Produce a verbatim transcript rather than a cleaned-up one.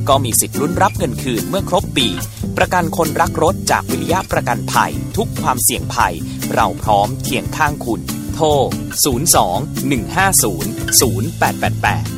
ก็มีสิทธิ์ลุ้นรับเงินคืนเมื่อครบปีประกันคนรักรถจากวิริยะประกันภัยทุกความเสี่ยงภัยเราพร้อมเคียงข้างคุณโทรศูนย์ สอง หนึ่ง ห้า ศูนย์ ศูนย์ แปด แปด แปด